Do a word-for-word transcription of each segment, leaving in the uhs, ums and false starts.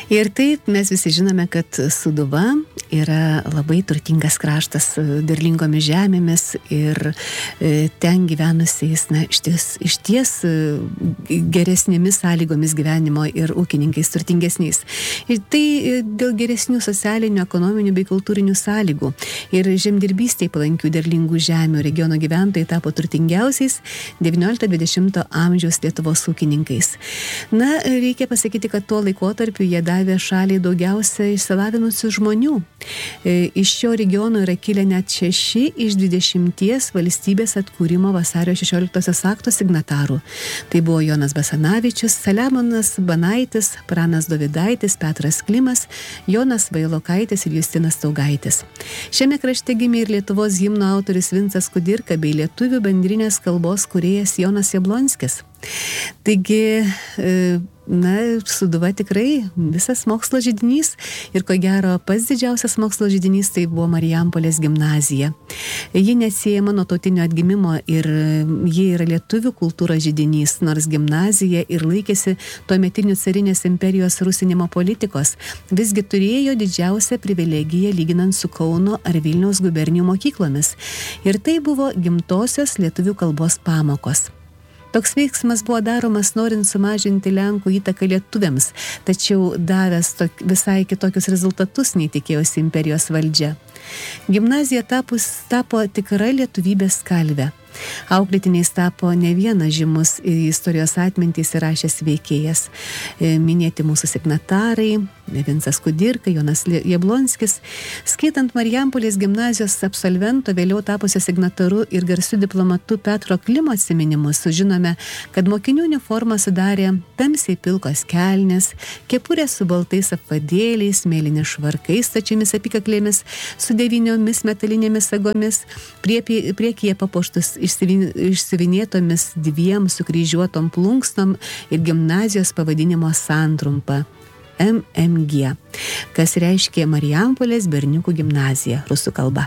Ir taip mes visi žinome, kad Sūduva yra labai turtingas kraštas derlingomis žemėmis ir ten gyvenusiais, na, išties, išties geresnėmis sąlygomis gyvenimo ir ūkininkais turtingesniais. Ir tai dėl geresnių socialinių, ekonominių bei kultūrinių sąlygų. Ir žemdirbystėje palankių derlingų žemių regiono gyventojai tapo turtingiausiais devyniolikto dvidešimto amžiaus Lietuvos ūkininkais. Na, reikia pasakyti, kad tuo laikotarpiu jie davė šaliai daugiausia išsilavinusių žmonių. Iš šio regiono yra kilę net šeši iš dvidešimties valstybės atkūrimo vasario šešioliktosios akto signatarų. Tai buvo Jonas Basanavičius, Saliamonas Banaitis, Pranas Dovydaitis, Petras Klimas, Jonas Vailokaitis ir Justinas Staugaitis. Šiame krašte gimė ir Lietuvos himno autorius Vincas Kudirka bei lietuvių bendrinės kalbos kūrėjas Jonas Jablonskis. Taigi, na, Sūduva tikrai visas mokslo židinys ir ko gero pats didžiausias mokslo židinys tai buvo Marijampolės gimnazija. Ji neatsiejama nuo tautinio atgimimo ir ji yra lietuvių kultūros židinys, nors gimnazija ir laikėsi tuometinių carinės imperijos rusinimo politikos, visgi turėjo didžiausią privilegiją lyginant su Kauno ar Vilniaus gubernijų mokyklomis. Ir tai buvo gimtosios lietuvių kalbos pamokos. Toks veiksmas buvo daromas norint sumažinti Lenkų įtaką lietuviams, tačiau davęs tok, visai kitokius rezultatus nei tikėjosi imperijos valdžia. Gimnazija tapus, tapo tikra lietuvybės kalvė. Auklėtiniais tapo ne vienas žymus istorijos atmintį įsirašęs veikėjas. Minėti mūsų signatarai, Vincas Kudirka, Jonas Jablonskis. Skaitant Marijampolės gimnazijos absolvento, vėliau tapusio signataru ir garsiu diplomatu Petro Klimo atsiminimus, sužinome, kad mokinių uniformą sudarė tamsiai pilkos kelnės, kepurės su baltais apvadėliais, mėlyni švarkai stačiomis apykaklėmis, su devyniomis metalinėmis sagomis, priekyje papuoštus išsiuvinėtomis dviem sukryžiuotom plunksnom ir gimnazijos pavadinimo santrumpa M M G, kas reiškia Marijampolės berniukų gimnazija rusų kalba.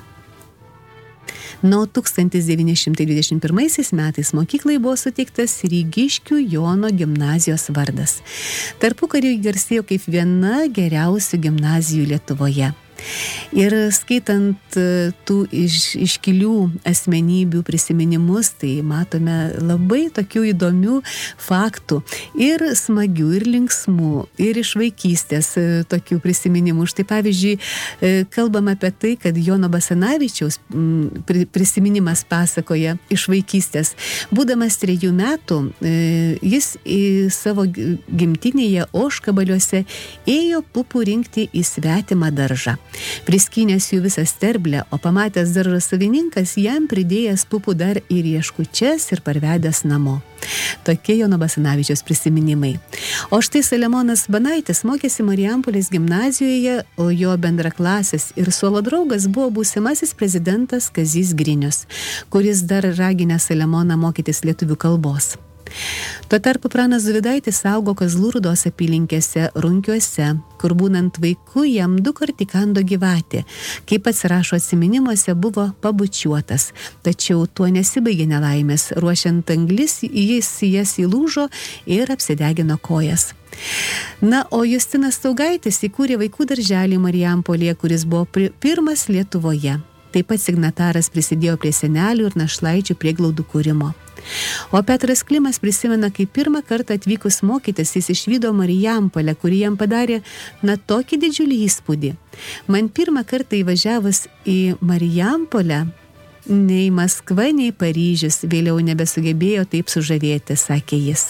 Nuo tūkstantis devyni šimtai dvidešimt pirmaisiais metais mokyklai buvo suteiktas Rygiškių Jono gimnazijos vardas. Tarpukariu garsėjo kaip viena geriausių gimnazijų Lietuvoje. Ir skaitant tų iš, iškilių asmenybių prisiminimus, tai matome labai tokių įdomių faktų, ir smagių, ir linksmų, ir iš vaikystės tokių prisiminimų. Štai pavyzdžiui, kalbam apie tai, kad Jono Basanavičiaus prisiminimas pasakoja iš vaikystės. Būdamas trejų metų, jis į savo gimtinėje Oškabaliuose ėjo pupų rinkti į svetimą daržą. Priskynęs jų visą sterblę, o pamatęs daržo savininkas jam pridėjęs pupų dar ir rieškučias ir parvedęs namo. Tokie Jono Basanavičiaus prisiminimai. O štai Saliamonas Banaitis mokėsi Marijampolės gimnazijoje, o jo bendraklasis ir suolo draugas buvo būsimasis prezidentas Kazys Grinius, kuris dar raginę Saliamoną mokytis lietuvių kalbos. Tuo tarpu Pranas Dovydaitis augo Kazlų Rūdos apylinkėse Runkiuose, kur būnant vaiku jam du kart įkando gyvatė. Kaip pats rašo atsiminimuose, buvo pabučiuotas, tačiau tuo nesibaigė nelaimės. Ruošiant anglis, jis jas įlūžo ir apsidegino kojas. Na, o Justinas Staugaitis įkūrė vaikų darželį Marijampolėje, kuris buvo pirmas Lietuvoje. Taip pat signataras prisidėjo prie senelių ir našlaičių prieglaudų kūrimo. O Petras Klimas prisimena, kaip pirmą kartą atvykus mokytis, jis išvydo Marijampolę, kuri jam padarė, na, tokį didžiulį įspūdį. Man pirmą kartą įvažiavus į Marijampolę, nei Maskva, nei Paryžius vėliau nebesugebėjo taip sužavėti, sakė jis.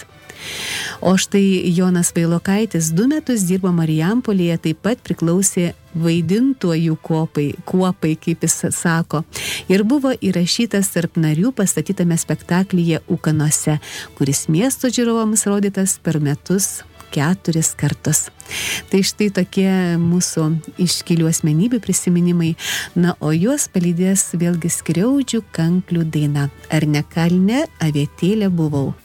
O štai Jonas Vailokaitis du metus dirbo Marijampolėje, taip pat priklausė vaidintojų kuopai, kuopai, kaip jis sako, ir buvo įrašytas tarp narių pastatytame spektaklyje Ūkanose, kuris miesto žiūrovams rodytas per metus keturis kartus. Tai štai tokie mūsų iškilių asmenybių prisiminimai, na, o juos palydės vėlgi Skriaudžių kanklių daina. Ar ne kalne avietėlė buvau?